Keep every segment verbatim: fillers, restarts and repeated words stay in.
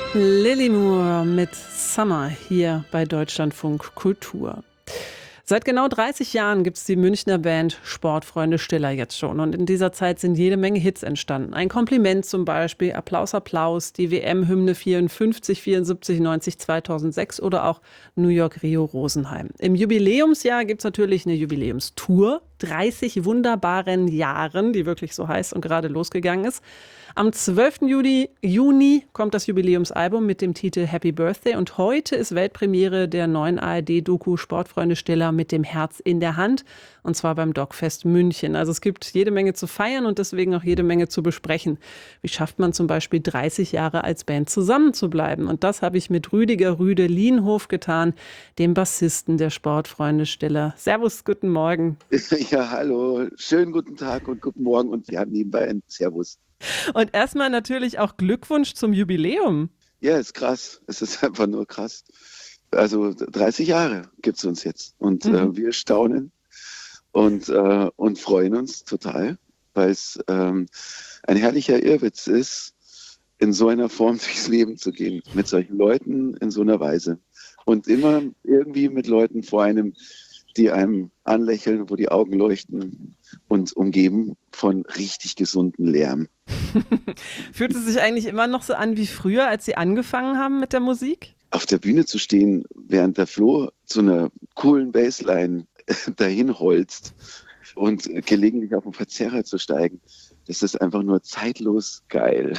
Lily Moore mit Summer hier bei Deutschlandfunk Kultur. Seit genau dreißig Jahren gibt es die Münchner Band Sportfreunde Stiller jetzt schon. Und in dieser Zeit sind jede Menge Hits entstanden. Ein Kompliment zum Beispiel, Applaus, Applaus, die W M-Hymne vierundfünfzig, vierundsiebzig, neunzig, zweitausendsechs oder auch New York, Rio, Rosenheim. Im Jubiläumsjahr gibt es natürlich eine Jubiläumstour. dreißig wunderbaren Jahren, die wirklich so heißt und gerade losgegangen ist. Am zwölften Juni, Juni kommt das Jubiläumsalbum mit dem Titel Happy Birthday und heute ist Weltpremiere der neuen A R D-Doku Sportfreunde Stiller mit dem Herz in der Hand und zwar beim Dogfest München. Also es gibt jede Menge zu feiern und deswegen auch jede Menge zu besprechen. Wie schafft man zum Beispiel dreißig Jahre als Band zusammenzubleiben? Und das habe ich mit Rüdiger Rüde Lienhof getan, dem Bassisten der Sportfreunde Stiller. Servus, guten Morgen. Ja, hallo, schönen guten Tag und guten Morgen und wir haben nebenbei ein Servus. Und erstmal natürlich auch Glückwunsch zum Jubiläum. Ja, ist krass. Es ist einfach nur krass. Also dreißig Jahre gibt es uns jetzt und mhm. äh, wir staunen und, äh, und freuen uns total, weil es ähm, ein herrlicher Irrwitz ist, in so einer Form durchs Leben zu gehen, mit solchen Leuten in so einer Weise und immer irgendwie mit Leuten vor einem, die einem anlächeln, wo die Augen leuchten und umgeben von richtig gesunden Lärm. Fühlt es sich eigentlich immer noch so an wie früher, als Sie angefangen haben mit der Musik? Auf der Bühne zu stehen, während der Flo zu einer coolen Bassline dahin holzt und gelegentlich auf den Verzerrer zu steigen, das ist einfach nur zeitlos geil.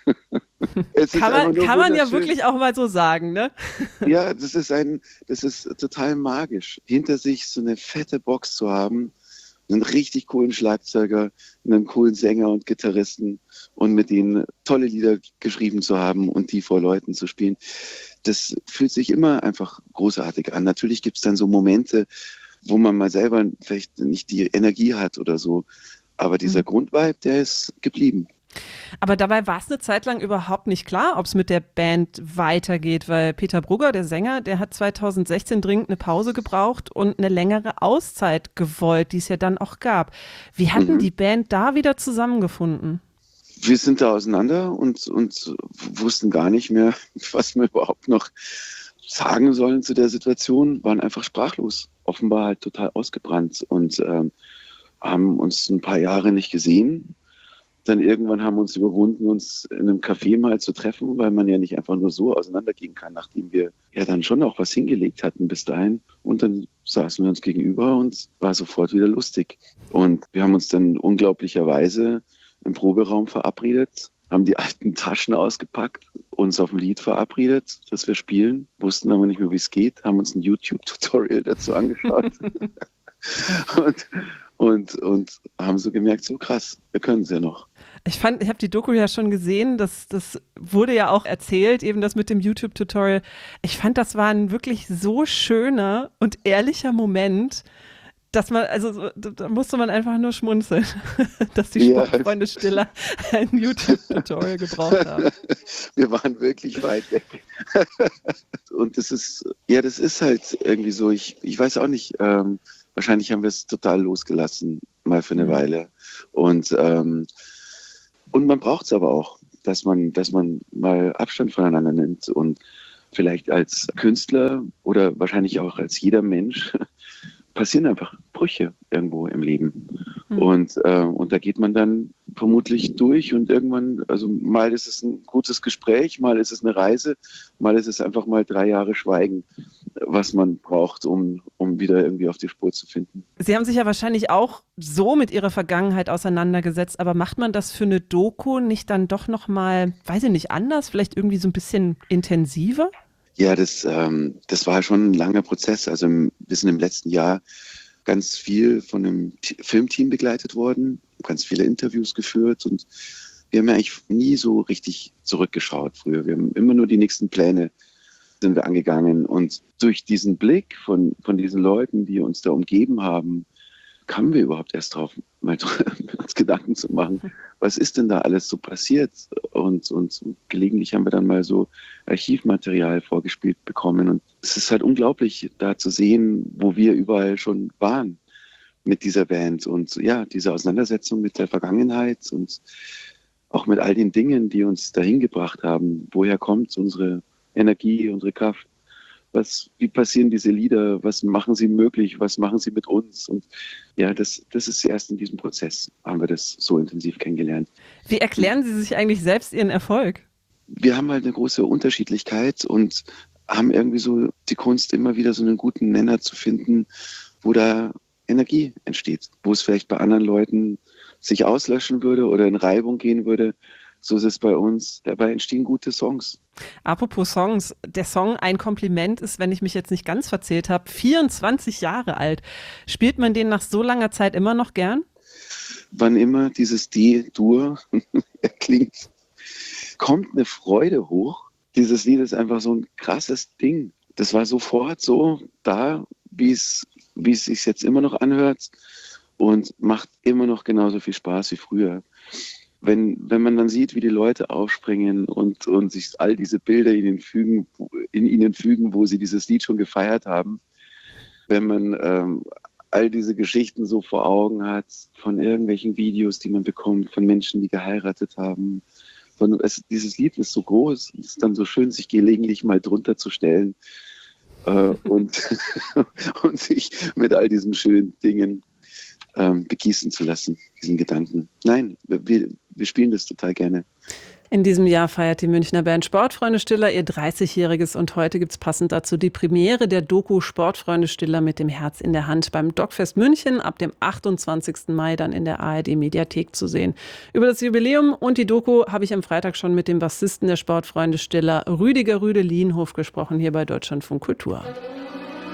Es kann man, kann man ja wirklich auch mal so sagen, ne? Ja, das ist ein, das ist total magisch, hinter sich so eine fette Box zu haben, einen richtig coolen Schlagzeuger, einen coolen Sänger und Gitarristen und mit denen tolle Lieder geschrieben zu haben und die vor Leuten zu spielen. Das fühlt sich immer einfach großartig an. Natürlich gibt es dann so Momente, wo man mal selber vielleicht nicht die Energie hat oder so, aber dieser mhm. Grundvibe, der ist geblieben. Aber dabei war es eine Zeit lang überhaupt nicht klar, ob es mit der Band weitergeht, weil Peter Brugger, der Sänger, der hat zweitausendsechzehn dringend eine Pause gebraucht und eine längere Auszeit gewollt, die es ja dann auch gab. Wie hatten mhm. die Band da wieder zusammengefunden? Wir sind da auseinander und, und wussten gar nicht mehr, was wir überhaupt noch sagen sollen zu der Situation, waren einfach sprachlos, offenbar halt total ausgebrannt und ähm, haben uns ein paar Jahre nicht gesehen. Dann irgendwann haben wir uns überwunden, uns in einem Café mal zu treffen, weil man ja nicht einfach nur so auseinandergehen kann, nachdem wir ja dann schon auch was hingelegt hatten bis dahin. Und dann saßen wir uns gegenüber und war sofort wieder lustig. Und wir haben uns dann unglaublicherweise im Proberaum verabredet, haben die alten Taschen ausgepackt, uns auf ein Lied verabredet, das wir spielen, wussten aber nicht mehr, wie es geht, haben uns ein YouTube-Tutorial dazu angeschaut. und, und, und haben so gemerkt, so krass, wir können es ja noch. Ich fand, ich habe die Doku ja schon gesehen, das, das wurde ja auch erzählt, eben das mit dem YouTube-Tutorial. Ich fand, das war ein wirklich so schöner und ehrlicher Moment, dass man, also da musste man einfach nur schmunzeln, dass die Ja. Sportfreunde Stiller ein YouTube-Tutorial gebraucht haben. Wir waren wirklich weit weg. Und das ist, ja, das ist halt irgendwie so, ich, ich weiß auch nicht, ähm, wahrscheinlich haben wir es total losgelassen, mal für eine mhm. Weile. Und, ähm, und man braucht es aber auch, dass man, dass man mal Abstand voneinander nimmt und vielleicht als Künstler oder wahrscheinlich auch als jeder Mensch passieren einfach Brüche irgendwo im Leben. Mhm. Und, äh, und da geht man dann vermutlich durch und irgendwann, also mal ist es ein gutes Gespräch, mal ist es eine Reise, mal ist es einfach mal drei Jahre Schweigen, was man braucht, um, um wieder irgendwie auf die Spur zu finden. Sie haben sich ja wahrscheinlich auch so mit Ihrer Vergangenheit auseinandergesetzt, aber macht man das für eine Doku nicht dann doch nochmal, weiß ich nicht, anders, vielleicht irgendwie so ein bisschen intensiver? Ja, das, ähm, das war schon ein langer Prozess. Also im, wir sind im letzten Jahr ganz viel von einem T- Filmteam begleitet worden, ganz viele Interviews geführt und wir haben ja eigentlich nie so richtig zurückgeschaut früher. Wir haben immer nur die nächsten Pläne sind wir angegangen und durch diesen Blick von, von diesen Leuten, die uns da umgeben haben, kamen wir überhaupt erst drauf, mal uns Gedanken zu machen, was ist denn da alles so passiert? Und, und gelegentlich haben wir dann mal so Archivmaterial vorgespielt bekommen. Und es ist halt unglaublich, da zu sehen, wo wir überall schon waren mit dieser Band. Und ja, diese Auseinandersetzung mit der Vergangenheit und auch mit all den Dingen, die uns dahin gebracht haben. Woher kommt unsere Energie, unsere Kraft? Was, wie passieren diese Lieder? Was machen sie möglich? Was machen sie mit uns? Und ja, das, das ist erst in diesem Prozess, haben wir das so intensiv kennengelernt. Wie erklären Sie sich eigentlich selbst Ihren Erfolg? Wir haben halt eine große Unterschiedlichkeit und haben irgendwie so die Kunst, immer wieder so einen guten Nenner zu finden, wo da Energie entsteht, wo es vielleicht bei anderen Leuten sich auslöschen würde oder in Reibung gehen würde. So ist es bei uns. Dabei entstehen gute Songs. Apropos Songs, der Song Ein Kompliment ist, wenn ich mich jetzt nicht ganz verzählt habe, vierundzwanzig Jahre alt. Spielt man den nach so langer Zeit immer noch gern? Wann immer dieses D-Dur erklingt, kommt eine Freude hoch. Dieses Lied ist einfach so ein krasses Ding. Das war sofort so da, wie es wie es sich jetzt immer noch anhört und macht immer noch genauso viel Spaß wie früher. Wenn, wenn man dann sieht, wie die Leute aufspringen und, und sich all diese Bilder in ihnen, fügen, in ihnen fügen, wo sie dieses Lied schon gefeiert haben, wenn man ähm, all diese Geschichten so vor Augen hat, von irgendwelchen Videos, die man bekommt, von Menschen, die geheiratet haben. Von, es, dieses Lied ist so groß, es ist dann so schön, sich gelegentlich mal drunter zu stellen äh, und, und sich mit all diesen schönen Dingen ähm, begießen zu lassen, diesen Gedanken. Nein, wir, wir spielen das total gerne. In diesem Jahr feiert die Münchner Band Sportfreunde Stiller ihr dreißigjähriges und heute gibt es passend dazu die Premiere der Doku Sportfreunde Stiller mit dem Herz in der Hand beim Dogfest München ab dem achtundzwanzigsten Mai dann in der A R D-Mediathek zu sehen. Über das Jubiläum und die Doku habe ich am Freitag schon mit dem Bassisten der Sportfreunde Stiller, Rüdiger Rüde Lienhof, gesprochen hier bei Deutschlandfunk Kultur.